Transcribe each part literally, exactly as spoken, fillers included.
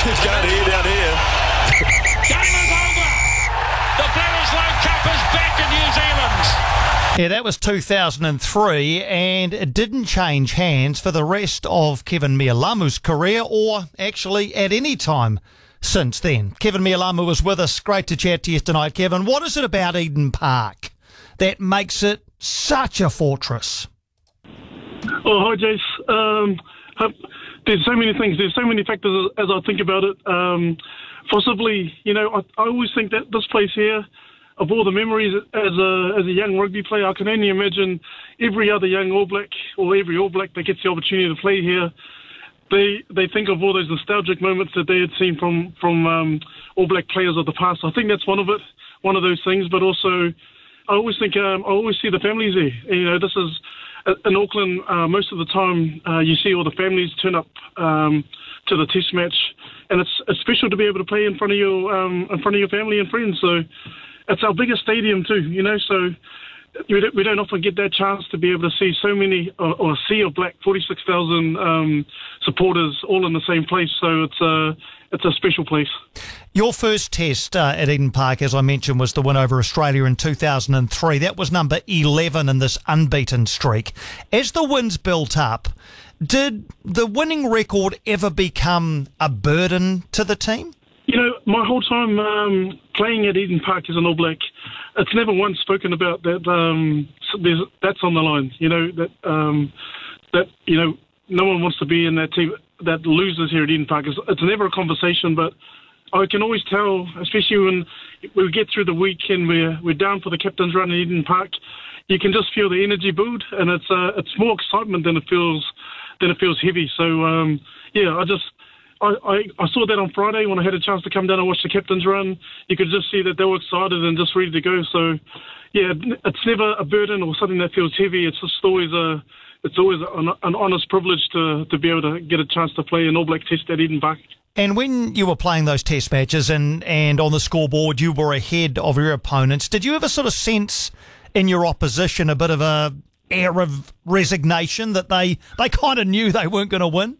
It's going here, down here. Game is over. The Bledisloe Cup is back in New Zealand. Yeah, that was two thousand three, and it didn't change hands for the rest of Kevin Mealamu's career, or actually at any time since then. Kevin Mealamu was with us. Great to chat to you tonight, Kevin. What is it about Eden Park that makes it such a fortress? Oh, hi, Jace. Um, there's so many things. There's so many factors as I think about it. Um, possibly, you know, I, I always think that this place here, of all the memories as a as a young rugby player, I can only imagine every other young All Black or every All Black that gets the opportunity to play here. They they think of all those nostalgic moments that they had seen from from um, All Black players of the past. I think that's one of it, one of those things. But also, I always think um, I always see the families there. You know, this is in Auckland. Uh, most of the time, uh, you see all the families turn up um, to the Test match, and it's, it's special to be able to play in front of your um, in front of your family and friends. So. It's our biggest stadium too, you know, so we don't, we don't often get that chance to be able to see so many, or, or a sea of black, forty-six thousand um, supporters all in the same place, so it's a, it's a special place. Your first test uh, at Eden Park, as I mentioned, was the win over Australia in two thousand three. That was number eleven in this unbeaten streak. As the wins built up, did the winning record ever become a burden to the team? You know, my whole time um, playing at Eden Park as an All Black, it's never once spoken about that. Um, there's, that's on the line. You know that um, that you know no one wants to be in that team that loses here at Eden Park. It's, it's never a conversation, but I can always tell, especially when we get through the week and we're we're down for the captain's run at Eden Park, you can just feel the energy build, and it's uh, it's more excitement than it feels than it feels heavy. So um, yeah, I just. I, I, I saw that on Friday when I had a chance to come down and watch the captain's run. You could just see that they were excited and just ready to go. So, yeah, it's never a burden or something that feels heavy. It's just always a, it's always an, an honest privilege to, to be able to get a chance to play an All Black Test at Eden Park. And when you were playing those test matches and, and on the scoreboard you were ahead of your opponents, did you ever sort of sense in your opposition a bit of a air of resignation that they, they kind of knew they weren't going to win?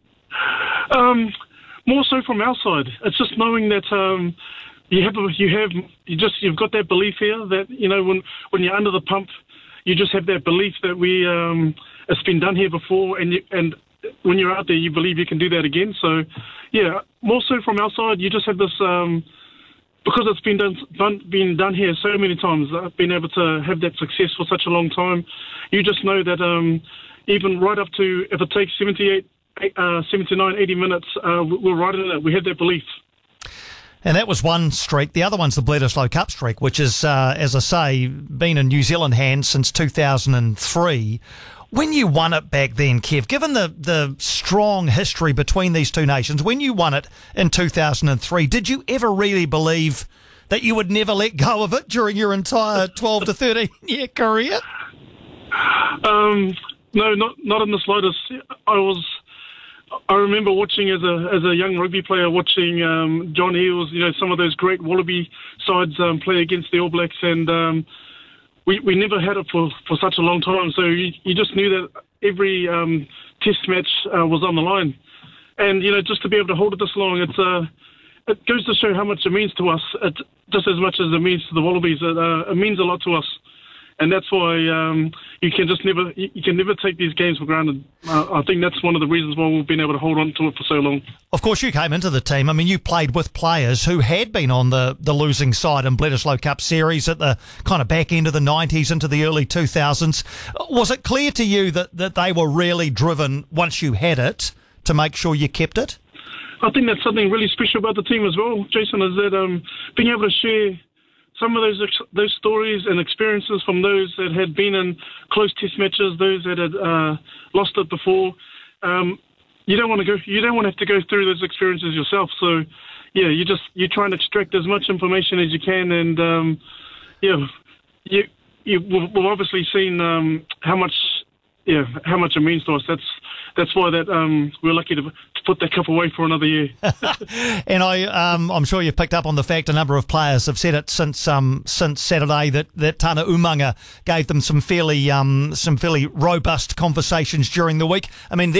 Um... More so from our side. It's just knowing that um, you have you have you just you've got that belief here that you know when when you're under the pump, you just have that belief that we um, it's been done here before, and you, and when you're out there, you believe you can do that again. So, yeah, more so from our side, you just have this um, because it's been done, done been done here so many times. I've been able to have that success for such a long time. You just know that um, even right up to if it takes seventy-eight. Uh, seventy-nine, eighty minutes, uh, we're right in it. We had that belief. And that was one streak. The other one's the Bledisloe Cup streak, which is, uh, as I say, been in New Zealand hands since two thousand three. When you won it back then, Kev, given the, the strong history between these two nations, when you won it in two thousand three, did you ever really believe that you would never let go of it during your entire twelve to thirteen year career? Um, no, not not in the slightest. I was... I remember watching as a as a young rugby player, watching um, John Eales, you know, some of those great Wallaby sides um, play against the All Blacks, and um, we we never had it for, for such a long time. So you, you just knew that every um, Test match uh, was on the line, and you know, just to be able to hold it this long, it's uh, it goes to show how much it means to us. It, just as much as it means to the Wallabies, it, uh, it means a lot to us. And that's why um, you can just never you can never take these games for granted. Uh, I think that's one of the reasons why we've been able to hold on to it for so long. Of course, you came into the team. I mean, you played with players who had been on the, the losing side in Bledisloe Cup series at the kind of back end of the nineties into the early two thousands. Was it clear to you that, that they were really driven, once you had it, to make sure you kept it? I think that's something really special about the team as well, Jason, is that um, being able to share some of those those stories and experiences from those that had been in close test matches, those that had uh, lost it before. Um, you don't want to go. You don't want to have to go through those experiences yourself. So, yeah, you just you try and extract as much information as you can, and um, yeah, you you we've obviously seen um, how much yeah how much it means to us. That's that's why that um, we're lucky to. Put that cup away for another year. And I, um, I'm sure you've picked up on the fact a number of players have said it since um, since Saturday that, that Tana Umanga gave them some fairly um, some fairly robust conversations during the week. I mean.